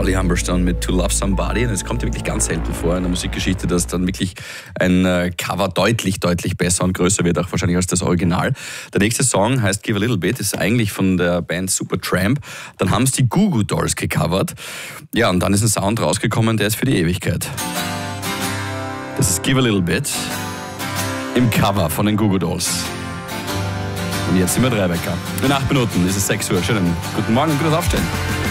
Holly Humberstone mit To Love Somebody. Und es kommt ja wirklich ganz selten vor in der Musikgeschichte, dass dann wirklich ein Cover deutlich besser und größer wird, auch wahrscheinlich als das Original. Der nächste Song heißt Give a Little Bit, ist eigentlich von der Band Supertramp. Dann haben es die Goo Goo Dolls gecovert. Ja, und dann ist ein Sound rausgekommen, der ist für die Ewigkeit. Das ist Give a Little Bit im Cover von den Goo Goo Dolls. Und jetzt sind wir 3 Wecker. In 8 Minuten ist es 6 Uhr. Schönen guten Morgen und gutes Aufstehen.